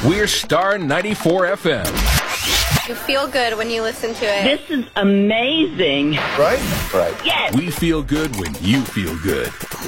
We're Star 94 FM. You feel good when you listen to it. This is amazing. Right? Right. Yes. We feel good when you feel good.